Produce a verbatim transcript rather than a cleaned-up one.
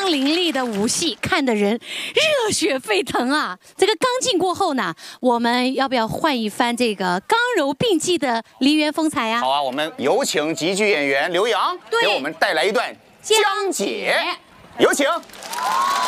凌厉的武戏，看得人热血沸腾啊！这个刚劲过后呢，我们要不要换一番这个刚柔并济的梨园风采呀？ 好啊，我们有请极剧演员刘洋给我们带来一段讲解，有请。